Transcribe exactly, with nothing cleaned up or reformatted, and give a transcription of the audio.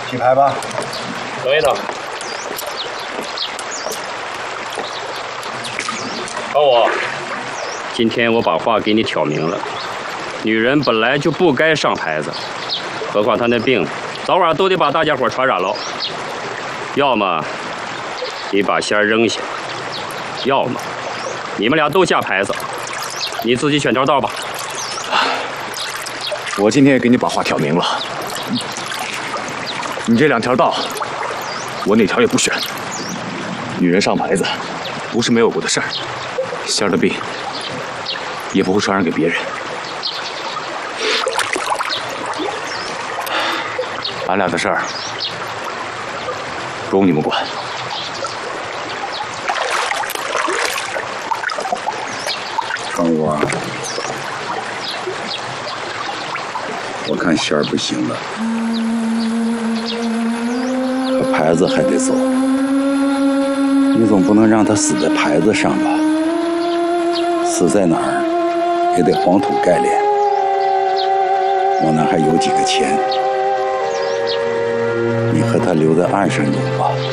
洗牌吧。 等一等。老五，今天我把话给你挑明了，女人本来就不该上牌子，何况她那病，早晚都得把大家伙传染了。要么你把仙儿扔下，要么你们俩都下牌子，你自己选条道吧。 我今天也给你把话挑明了，你这两条道，我哪条也不选。女人上牌子，不是没有过的事儿，仙儿的病也不会传染给别人。俺俩的事儿不用你们管。 老五啊，我看仙儿不行了，可牌子还得走，你总不能让他死在牌子上吧？死在哪儿也得黄土盖脸。我那还有几个钱，你和他留在岸上用吧。